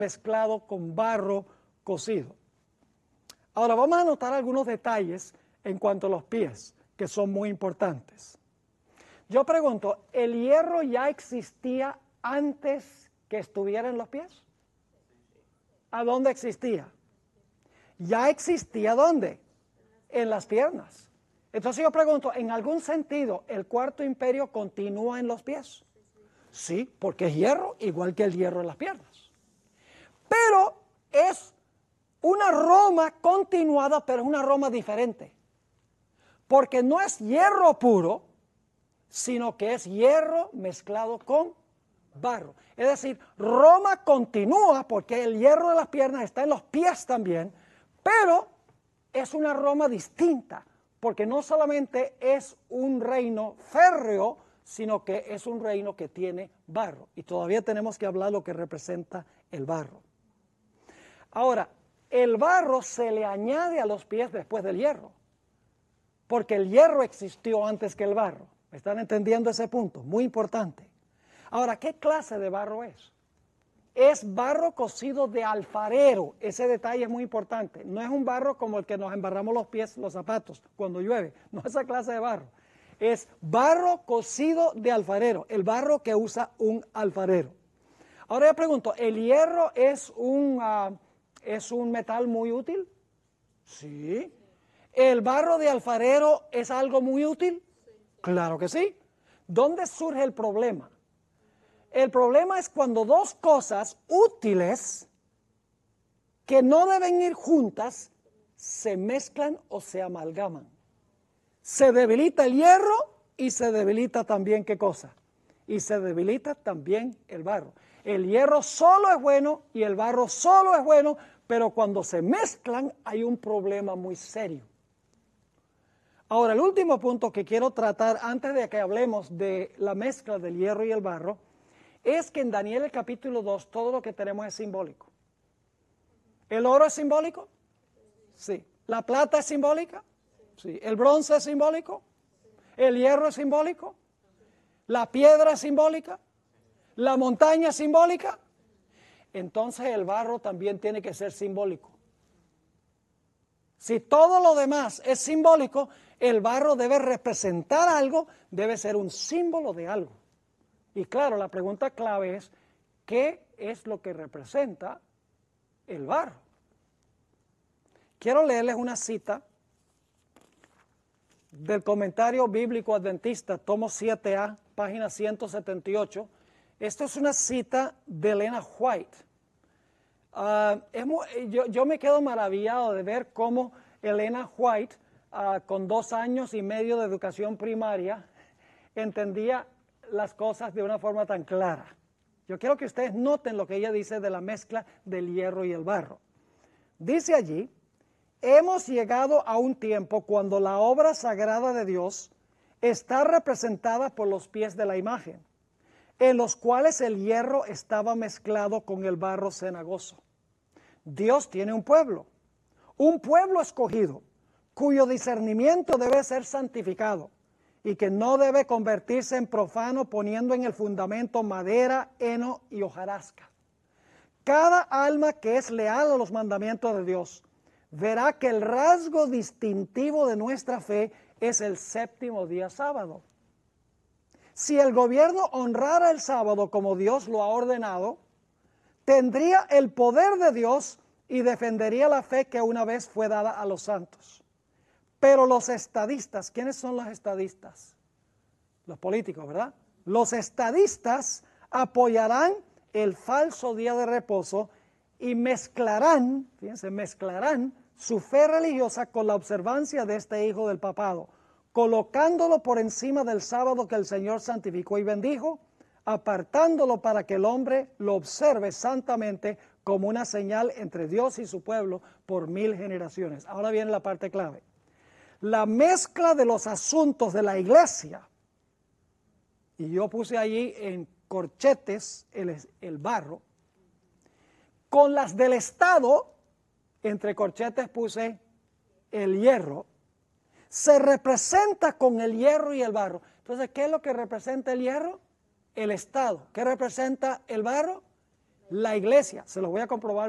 mezclado con barro cocido. Ahora vamos a notar algunos detalles en cuanto a los pies, que son muy importantes. Yo pregunto, ¿el hierro ya existía antes que estuviera en los pies? ¿A dónde existía? Ya existía ¿dónde? En las piernas. Entonces yo pregunto, ¿en algún sentido el cuarto imperio continúa en los pies? Sí, porque es hierro, igual que el hierro en las piernas. Pero es una Roma continuada, pero es una Roma diferente. Porque no es hierro puro, sino que es hierro mezclado con barro. Es decir, Roma continúa porque el hierro de las piernas está en los pies también, pero es una Roma distinta, porque no solamente es un reino férreo, sino que es un reino que tiene barro. Y todavía tenemos que hablar lo que representa el barro. Ahora, el barro se le añade a los pies después del hierro, porque el hierro existió antes que el barro. ¿Me están entendiendo ese punto? Muy importante. Ahora, ¿qué clase de barro es? Es barro cocido de alfarero. Ese detalle es muy importante. No es un barro como el que nos embarramos los pies, los zapatos, cuando llueve. No es esa clase de barro. Es barro cocido de alfarero, el barro que usa un alfarero. Ahora yo pregunto, ¿el hierro es un metal muy útil? Sí. ¿El barro de alfarero es algo muy útil? Claro que sí. ¿Dónde surge el problema? El problema es cuando dos cosas útiles que no deben ir juntas se mezclan o se amalgaman. Se debilita el hierro y se debilita también, ¿qué cosa? Y se debilita también el barro. El hierro solo es bueno y el barro solo es bueno, pero cuando se mezclan hay un problema muy serio. Ahora, el último punto que quiero tratar antes de que hablemos de la mezcla del hierro y el barro es que en Daniel el capítulo 2 todo lo que tenemos es simbólico. ¿El oro es simbólico? Sí. ¿La plata es simbólica? Sí. ¿El bronce es simbólico? ¿El hierro es simbólico? ¿La piedra es simbólica? ¿La montaña es simbólica? Entonces el barro también tiene que ser simbólico. Si todo lo demás es simbólico, el barro debe representar algo, debe ser un símbolo de algo. Y claro, la pregunta clave es, ¿qué es lo que representa el barro? Quiero leerles una cita del comentario bíblico adventista, tomo 7A, página 178. Esto es una cita de Elena White. Yo me quedo maravillado de ver cómo Elena White, con 2 años y medio de educación primaria, entendía las cosas de una forma tan clara. Yo quiero que ustedes noten lo que ella dice de la mezcla del hierro y el barro. Dice allí, hemos llegado a un tiempo cuando la obra sagrada de Dios está representada por los pies de la imagen, en los cuales el hierro estaba mezclado con el barro cenagoso. Dios tiene un pueblo escogido, cuyo discernimiento debe ser santificado y que no debe convertirse en profano poniendo en el fundamento madera, heno y hojarasca. Cada alma que es leal a los mandamientos de Dios verá que el rasgo distintivo de nuestra fe es el séptimo día sábado. Si el gobierno honrara el sábado como Dios lo ha ordenado, tendría el poder de Dios y defendería la fe que una vez fue dada a los santos. Pero los estadistas, ¿quiénes son los estadistas? Los políticos, ¿verdad? Los estadistas apoyarán el falso día de reposo y mezclarán, fíjense, mezclarán su fe religiosa con la observancia de este hijo del papado, colocándolo por encima del sábado que el Señor santificó y bendijo, apartándolo para que el hombre lo observe santamente como una señal entre Dios y su pueblo por 1000 generaciones. Ahora viene la parte clave. La mezcla de los asuntos de la iglesia, y yo puse allí en corchetes el barro, con las del Estado, entre corchetes puse el hierro, se representa con el hierro y el barro. Entonces, ¿qué es lo que representa el hierro? El Estado. ¿Qué representa el barro? La iglesia, se los voy a comprobar